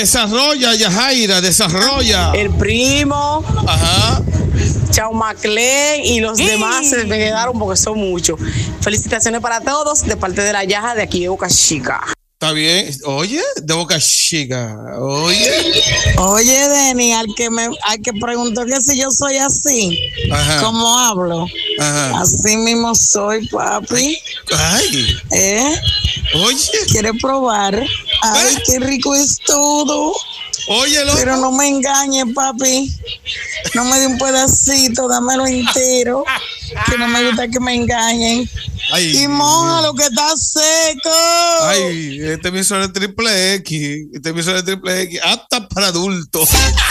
Desarrolla, Yajaira, desarrolla. El primo. Ajá. Chao Maclén y los demás se me quedaron porque son muchos. Felicitaciones para todos de parte de la Yaja de aquí de Boca Chica. Está bien. Oye, de Boca Chica. Oye. Oye, Denny, al que preguntó que si yo soy así, Ajá. ¿cómo hablo? Ajá. Así mismo soy, papi. Ay. Oye. ¿Quieres probar? Ay, qué rico es todo. Oye, loco. Pero no me engañes, papi. No me dé un pedacito, dámelo entero. Que no me gusta que me engañen. Ay. Y moja lo que está seco. Ay, este emisor de Triple X. Apta para adultos.